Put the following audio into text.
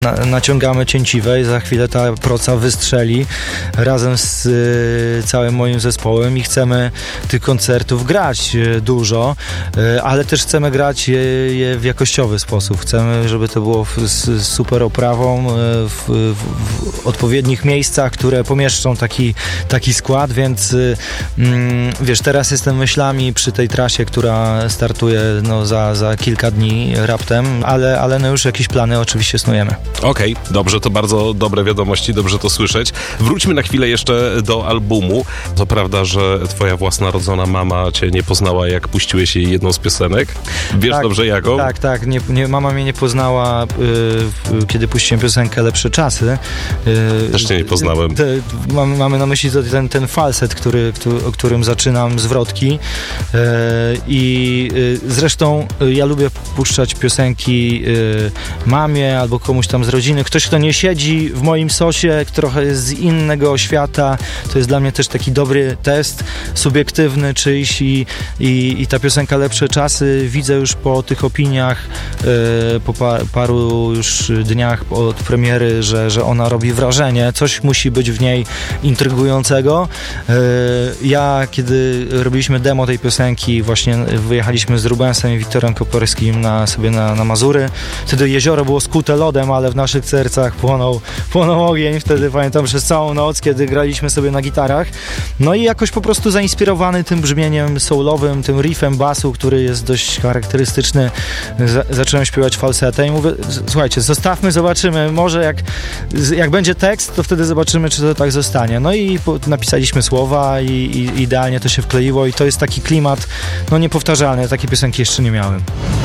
Naciągamy cięciwe i za chwilę ta proca wystrzeli razem z całym moim zespołem i chcemy tych koncertów grać dużo, ale też chcemy grać je w jakościowy sposób. Chcemy, żeby to było z super oprawą, w odpowiednich miejscach, które pomieszczą taki skład, więc wiesz, teraz jestem myślami przy tej trasie, która startuje za kilka dni raptem, ale już jakieś plany oczywiście snujemy. Okej, dobrze, to bardzo dobre wiadomości, dobrze to słyszeć. Wróćmy na chwilę jeszcze do albumu. To prawda, że twoja własna rodzona mama cię nie poznała, jak puściłeś jej jedną z piosenek? Wiesz tak, dobrze jaką? Tak. Mama mnie nie poznała, kiedy puściłem piosenkę Lepsze czasy. Też cię nie poznałem. Mamy na myśli ten falset, o którym zaczynam zwrotki. I zresztą ja lubię puszczać piosenki mamie albo komuś tam z rodziny. Ktoś, kto nie siedzi w moim sosie, trochę jest z innego świata. To jest dla mnie też taki dobry test subiektywny czyjś i ta piosenka Lepsze czasy widzę już po tych opiniach, po paru już dniach od premiery, że ona robi wrażenie. Coś musi być w niej intrygującego. Ja, kiedy robiliśmy demo tej piosenki, właśnie wyjechaliśmy z Rubensem i Wiktorem Koperskim na Mazury. Wtedy jezioro było skute lodem, ale w naszych sercach płonął ogień. Wtedy pamiętam przez całą noc, kiedy graliśmy sobie na gitarach. No i jakoś po prostu zainspirowany tym brzmieniem soulowym, tym riffem basu, który jest dość charakterystyczny, zacząłem śpiewać falsetem i mówię, słuchajcie, zostawmy, zobaczymy, może jak będzie tekst, to wtedy zobaczymy, czy to tak zostanie. No i napisaliśmy słowa i idealnie to się wkleiło i to jest taki klimat, niepowtarzalny, takiej piosenki jeszcze nie miałem.